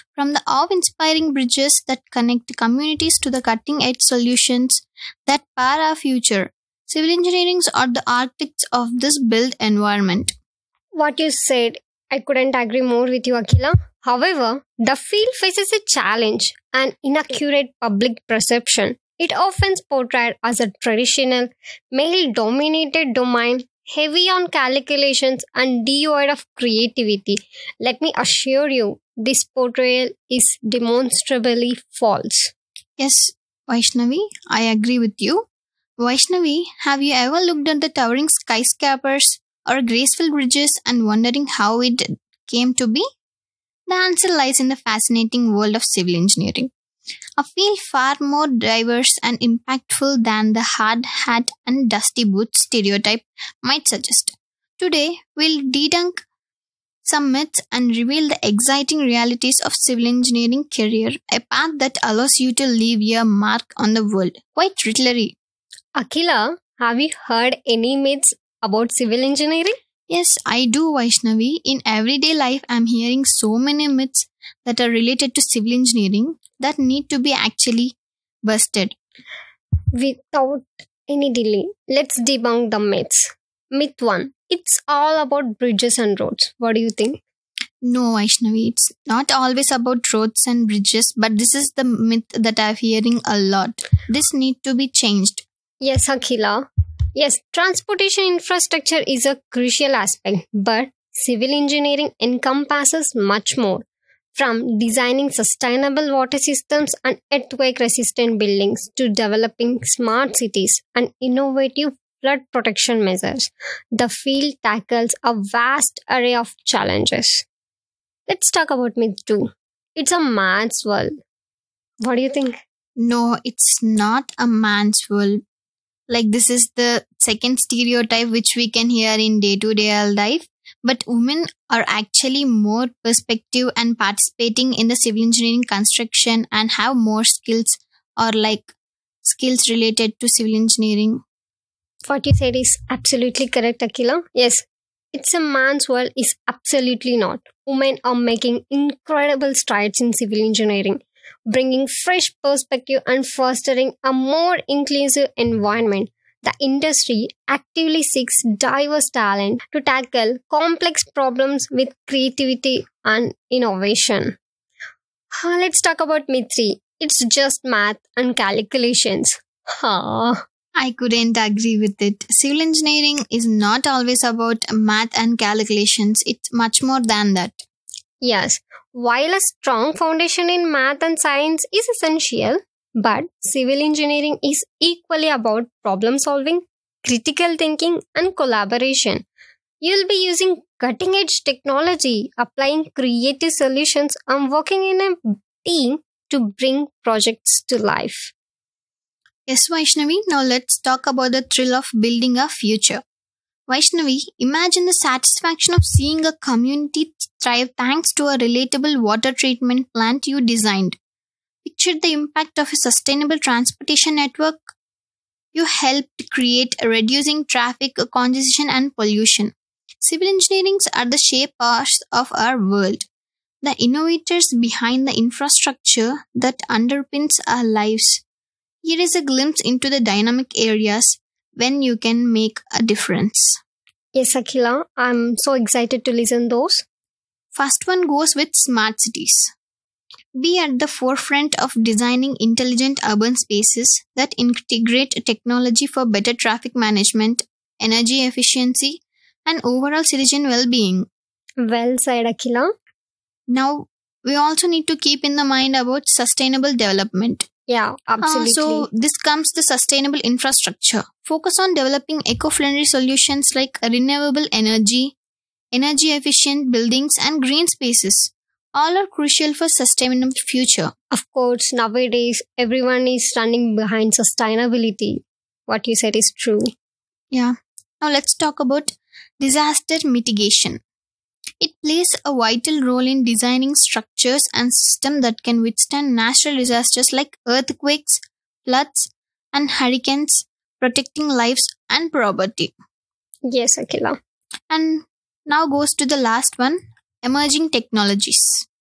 From the awe inspiring bridges that connect communities to the cutting edge solutions that power our future, civil engineers are the architects of this built environment. What you said, I couldn't agree more with you, Akila. However, the field faces a challenge an inaccurate public perception. It often is portrayed as a traditional, male dominated domain, heavy on calculations and devoid of creativity. Let me assure you, this portrayal is demonstrably false. Yes, Vaishnavi, I agree with you. Vaishnavi, have you ever looked at the towering skyscrapers or graceful bridges and wondering how it came to be? The answer lies in the fascinating world of civil engineering, a field far more diverse and impactful than the hard hat and dusty boot stereotype might suggest. Today, we'll debunk some myths and reveal the exciting realities of civil engineering career, a path that allows you to leave your mark on the world. Quite literally. Akila, have you heard any myths about civil engineering? Yes, I do, Vaishnavi. In everyday life, I'm hearing so many myths that are related to civil engineering that need to be actually busted. Without any delay, let's debunk the myths. Myth 1. It's all about bridges and roads. What do you think? No, Vaishnavi, it's not always about roads and bridges, but this is the myth that I'm hearing a lot. This need to be changed. Yes, Akila. Yes, transportation infrastructure is a crucial aspect, but civil engineering encompasses much more. From designing sustainable water systems and earthquake resistant buildings to developing smart cities and innovative flood protection measures, the field tackles a vast array of challenges. Let's talk about myth 2. It's a man's world. What do you think? No, it's not a man's world. Like, this is the second stereotype which we can hear in day to day life. But women are actually more perspective and participating in the civil engineering construction and have more skills or like skills related to civil engineering. What you said is absolutely correct, Akila. Yes, it's a man's world is absolutely not. Women are making incredible strides in civil engineering, bringing fresh perspective and fostering a more inclusive environment. The industry actively seeks diverse talent to tackle complex problems with creativity and innovation. Let's talk about myth 3. It's just math and calculations. Ha. I couldn't agree with it. Civil engineering is not always about math and calculations, it's much more than that. Yes, while a strong foundation in math and science is essential, but civil engineering is equally about problem solving, critical thinking, and collaboration. You'll be using cutting edge technology, applying creative solutions, and working in a team to bring projects to life. Yes, Vaishnavi, now let's talk about the thrill of building a future. Vaishnavi, imagine the satisfaction of seeing a community thrive thanks to a relatable water treatment plant you designed. Picture the impact of a sustainable transportation network you helped create, reducing traffic congestion and pollution. Civil engineers are the shapers of our world, the innovators behind the infrastructure that underpins our lives. Here is a glimpse into the dynamic areas when you can make a difference. Yes, Akila, I'm so excited to listen those. First one goes with smart cities. Be at the forefront of designing intelligent urban spaces that integrate technology for better traffic management, energy efficiency, and overall citizen well-being. Well said, Akila. Now, we also need to keep in the mind about sustainable development. Yeah, absolutely. So this comes the sustainable infrastructure. Focus on developing eco-friendly solutions like renewable energy, energy efficient buildings and green spaces. All are crucial for sustainable future. Of course, nowadays everyone is running behind sustainability. What you said is true. Yeah. Now let's talk about disaster mitigation. It plays a vital role in designing structures and systems that can withstand natural disasters like earthquakes, floods, and hurricanes, protecting lives and property. Yes, Akila. And now goes to the last one, emerging technologies.